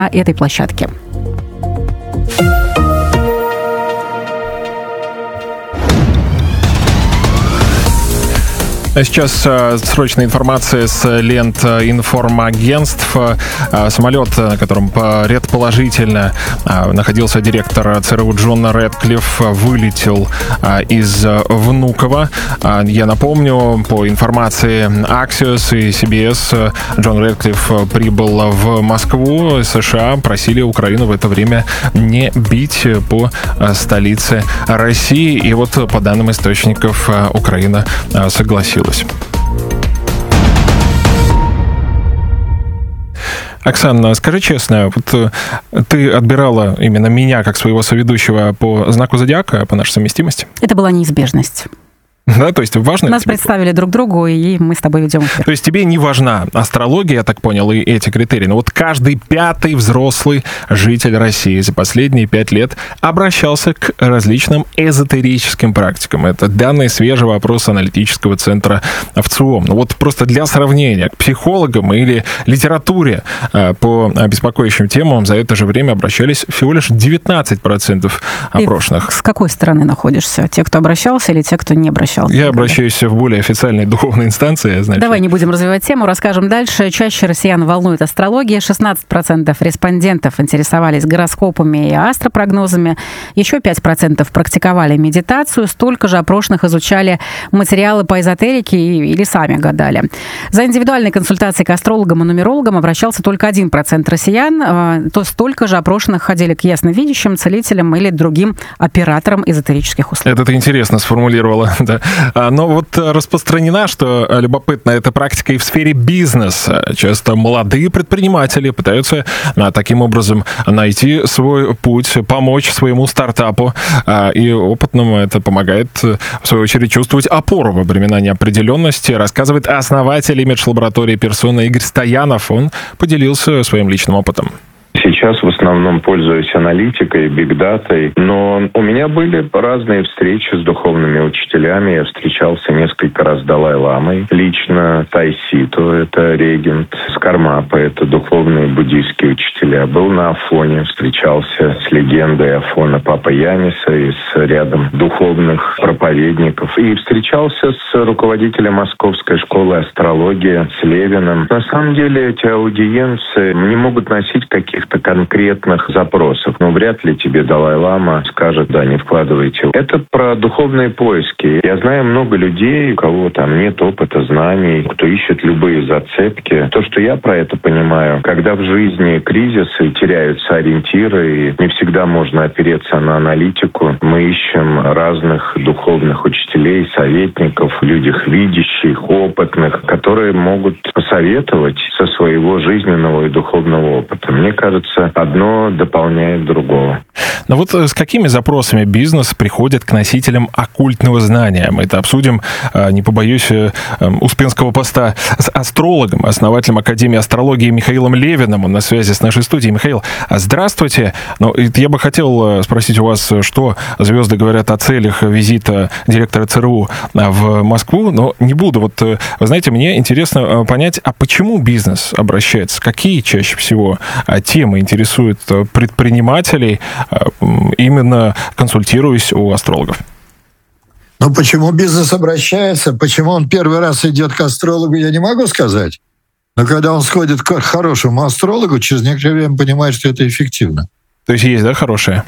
этой площадке. Сейчас срочная информация с лент информагентств. Самолет, на котором предположительно находился директор ЦРУ Джон Рэдклифф, вылетел из Внуково. Я напомню, по информации Axios и CBS, Джон Рэдклифф прибыл в Москву. США просили Украину в это время не бить по столице России. И вот, по данным источников, Украина согласилась. Оксана, скажи честно, вот ты отбирала именно меня как своего соведущего по знаку зодиака, по нашей совместимости? Это была неизбежность. Да, то есть важно... Нас представили друг другу, и мы с тобой ведем эфир. То есть тебе не важна астрология, я так понял, и эти критерии. Но вот каждый пятый взрослый житель России за последние 5 лет обращался к различным эзотерическим практикам. Это данные свежего опроса аналитического центра ВЦИОМ. Ну вот просто для сравнения, к психологам или литературе по беспокоящим темам за это же время обращались всего лишь 19% опрошенных. Ты с какой стороны находишься? Те, кто обращался, или те, кто не обращался? Я обращаюсь в более официальные духовные инстанции. Значит. Давай не будем развивать тему, расскажем дальше. Чаще россиян волнует астрология. 16% респондентов интересовались гороскопами и астропрогнозами. Еще 5% практиковали медитацию. Столько же опрошенных изучали материалы по эзотерике или сами гадали. За индивидуальной консультацией к астрологам и нумерологам обращался только 1% россиян. То столько же опрошенных ходили к ясновидящим, целителям или другим операторам эзотерических услуг. Это ты интересно сформулировала, да. Но вот распространена, что любопытно, эта практика и в сфере бизнеса. Часто молодые предприниматели пытаются таким образом найти свой путь, помочь своему стартапу. И опытному это помогает, в свою очередь, чувствовать опору во времена неопределенности. Рассказывает основатель имидж-лаборатории «Персона» Игорь Стоянов. Он поделился своим личным опытом. Сейчас в основном пользуюсь аналитикой, бигдатой, но у меня были разные встречи с духовными учителями. Я встречался несколько раз с Далай-ламой, лично Тайсито, это регент, с Кармапа, это духовные буддийские учителя. Был на Афоне, встречался с легендой Афона Папы Ямиса и с рядом духовных проповедников. И встречался с руководителем Московской школы астрологии, с Левиным. На самом деле эти аудиенции не могут носить каких-то конкретных запросов. Но вряд ли тебе Далай-лама скажет, да, не вкладывайте. Это про духовные поиски. Я знаю много людей, у кого там нет опыта, знаний, кто ищет любые зацепки. То, что я про это понимаю, когда в жизни кризисы, теряются ориентиры, и не всегда можно опереться на аналитику, мы ищем разных духовных учителей, советников, людях видящих, опытных, которые могут посоветовать со своего жизненного и духовного опыта. Мне кажется, одно дополняет другого. Но вот с какими запросами бизнес приходит к носителям оккультного знания? Мы это обсудим, не побоюсь, Успенского поста с астрологом, основателем Академии астрологии Михаилом Левиным. Он на связи с нашей студией. Михаил, здравствуйте. Ну, я бы хотел спросить у вас, что звезды говорят о целях визита директора ЦРУ в Москву, но не буду. Вот, вы знаете, мне интересно понять, а почему бизнес обращается? Какие чаще всего темы интересуют предпринимателей, именно консультируясь у астрологов? Ну, почему бизнес обращается, почему он первый раз идет к астрологу, я не могу сказать. Но когда он сходит к хорошему астрологу, через некоторое время понимает, что это эффективно. То есть, да, хорошее?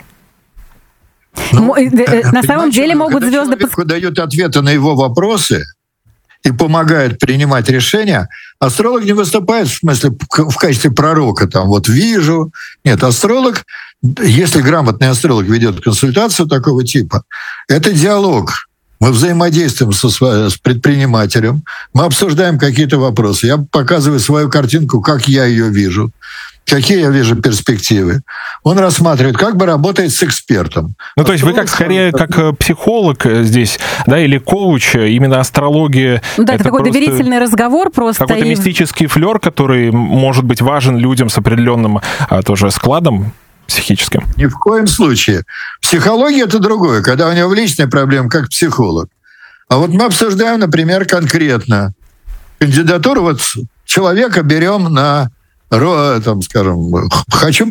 На самом деле могут звезды... Когда дают ответы на его вопросы и помогает принимать решения, астролог не выступает в смысле в качестве пророка, там, вот вижу. Нет, астролог, если грамотный астролог ведет консультацию такого типа, это диалог. Мы взаимодействуем с предпринимателем, мы обсуждаем какие-то вопросы. Я показываю свою картинку, как я ее вижу, какие я вижу перспективы. Он рассматривает, как бы работает с экспертом. Ну, то есть вы как скорее как психолог здесь, да, или коуч, именно астрология. Ну да, это такой доверительный разговор просто. Какой-то мистический флер, который может быть важен людям с определенным тоже складом психическим. Ни в коем случае. Психология — это другое, когда у него личная проблема, как психолог. А вот мы обсуждаем, например, конкретно кандидатуру. Вот человека берем на там, скажем, хочу